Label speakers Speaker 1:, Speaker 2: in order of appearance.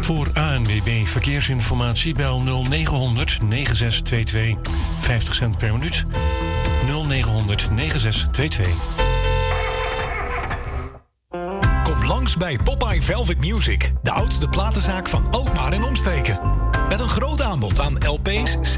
Speaker 1: Voor ANWB Verkeersinformatie bel 0900 9622. 50 cent per minuut. 0900 9622.
Speaker 2: Kom langs bij Popeye Velvet Music, de oudste platenzaak van Alkmaar en omstreken. Met een groot aanbod aan LP's,